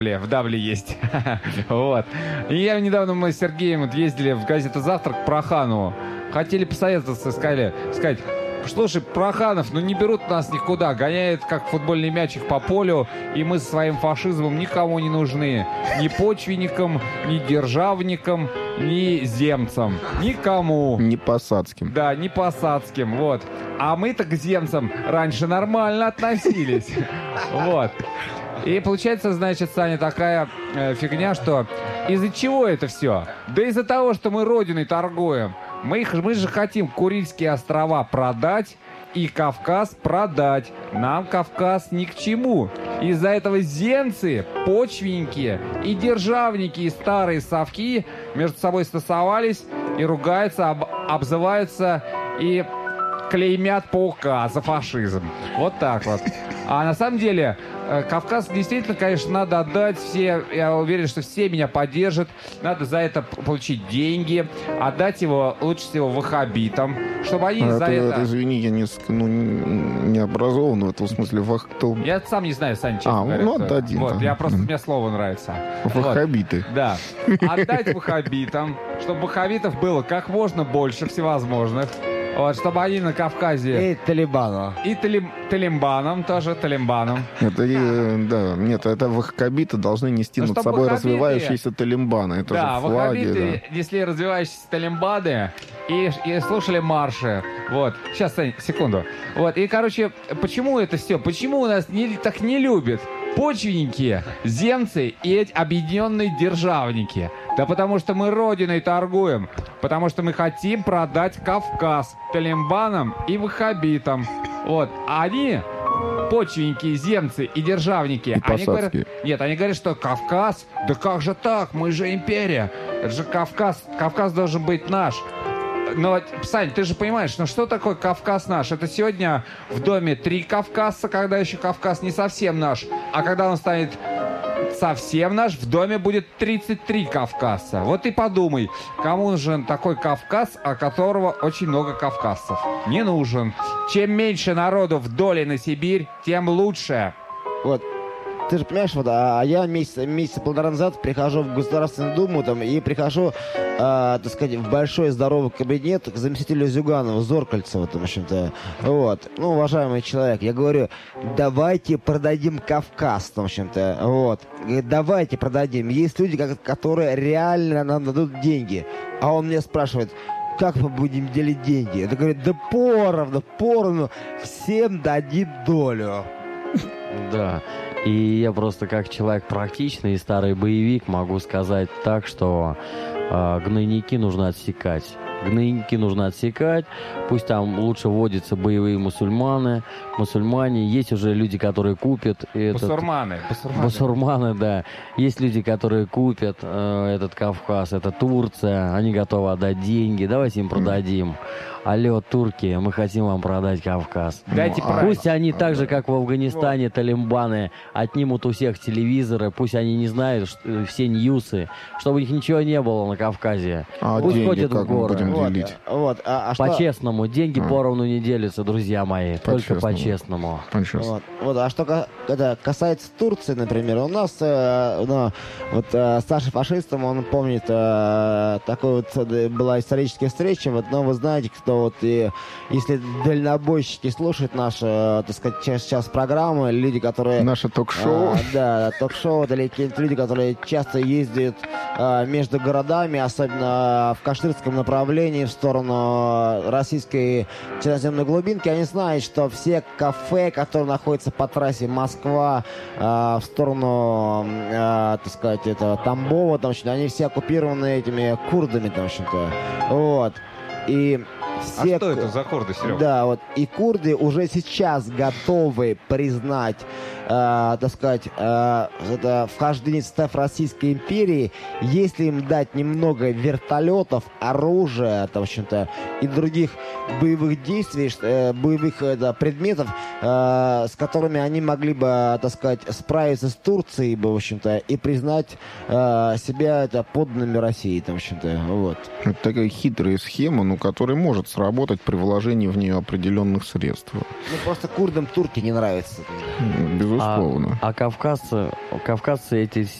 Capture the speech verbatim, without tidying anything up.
в Дабле есть. Вот. И я недавно, мы с Сергеем вот ездили в газету «Завтрак» к Проханову. Хотели посоветоваться, сказали, сказать, слушай, Проханов, ну не берут нас никуда, гоняют как футбольный мячик по полю, и мы со своим фашизмом никому не нужны. Ни почвенникам, ни державникам, ни земцам. Никому. Не посадским. Да, не посадским, вот. А мы-то к земцам раньше нормально относились. Вот. И получается, значит, Саня, такая э, фигня, что из-за чего это все? Да из-за того, что мы родиной торгуем. Мы, мы же хотим Курильские острова продать и Кавказ продать. Нам Кавказ ни к чему. Из-за этого земцы, почвенники и державники, и старые совки между собой стасовались и ругаются, об, обзываются и клеймят паука за фашизм. Вот так вот. А на самом деле, Кавказ действительно, конечно, надо отдать. Все, я уверен, что все меня поддержат. Надо за это получить деньги, отдать его лучше всего ваххабитам, чтобы они а за это, это... это... Извини, я не, ну, не образован в этом смысле. Вах... Я сам не знаю, Саня, честно а, говоря. ну, отдадим. Вот, да. я просто, мне слово нравится. Ваххабиты. Вот. Да. Отдать ваххабитам, чтобы ваххабитов было как можно больше всевозможных. Вот, чтобы они на Кавказе... И Талибану. И талиб... талимбанам тоже, талимбанам. Это, да, нет, это ваххабиты должны нести ну, над собой ваххабиты... развивающиеся талимбаны. Это да, же флаги. ваххабиты Да. несли развивающиеся талимбаны и, и слушали марши. Вот. Сейчас, Сань, секунду. Вот. И, короче, почему это все? Почему у нас не, так не любят почвенники, земцы и эти объединенные державники? Да потому что мы родиной торгуем. Потому что мы хотим продать Кавказ талимбанам и ваххабитам. Вот. А они, почвенники, земцы и державники, и они говорят, нет, они говорят, что Кавказ, да как же так, мы же империя. Это же Кавказ, Кавказ должен быть наш. Но, Сань, ты же понимаешь, ну что такое Кавказ наш? Это сегодня в доме три Кавказа, когда еще Кавказ не совсем наш. А когда он станет совсем наш, в доме будет тридцать три Кавказа. Вот и подумай, кому нужен такой Кавказ, о которого очень много кавказцев? Не нужен. Чем меньше народу в доле на Сибирь, тем лучше. Вот. Ты же понимаешь, вот, а я месяц, месяца полтора назад прихожу в Государственную Думу там, и прихожу, э, так сказать, в большой здоровый кабинет к заместителю Зюганова, Зоркальцева, там, в общем-то, вот, ну, уважаемый человек, я говорю, давайте продадим Кавказ, там, в общем-то, вот, говорит, давайте продадим, есть люди, которые реально нам дадут деньги, а он меня спрашивает, как мы будем делить деньги? Это говорит, да поровну, поровну, всем дадим долю. Да. И я просто как человек практичный и старый боевик могу сказать так, что э, гнойники нужно отсекать. Гнойники нужно отсекать. Пусть там лучше вводятся боевые мусульманы, мусульмане. Есть уже люди, которые купят... Этот... Басурманы. Басурманы. Басурманы, да. Есть люди, которые купят э, этот Кавказ. Это Турция. Они готовы отдать деньги. Давайте им продадим. Алло, турки, мы хотим вам продать Кавказ. Дайте ну, пусть они так же, как в Афганистане, вот. Талибаны, отнимут у всех телевизоры, пусть они не знают что, все ньюсы, чтобы у них ничего не было на Кавказе. А пусть деньги ходят как в горы. Мы будем вот, делить? Вот, а, а по-честному. Деньги а. поровну не делятся, друзья мои. Только по-честному. Вот, вот, а что это касается Турции, например, у нас э, ну, вот, э, старший фашистом, он помнит, э, такой вот была историческая встреча, вот, но вы знаете, кто вот, и, если дальнобойщики слушают наши, э, так сказать, сейчас программы, люди, которые... Наше ток-шоу. Э, да, ток-шоу, это люди, которые часто ездят э, между городами, особенно в каширском направлении, в сторону российской черноземной глубинки, они знают, что все кафе, которые находятся по трассе Москва э, в сторону, э, так сказать, это Тамбова, там, они все оккупированы этими курдами, там, в общем-то. Вот. И все... А что это за курды, Серега? Да, вот. И курды уже сейчас готовы признать, э, так сказать, э, это вхождение в состав Российской империи, если им дать немного вертолетов, оружия, там, в общем-то, и других боевых действий, э, боевых это, предметов, э, с которыми они могли бы, так сказать, справиться с Турцией, в общем-то, и признать э, себя это, подданными России, там, в общем-то, вот. Это такая хитрая схема, ну, которая может сработать при вложении в нее определенных средств. Ну, просто курдам турки не нравятся. Безусловно. Безусловно. А, а кавказцы, кавказцы эти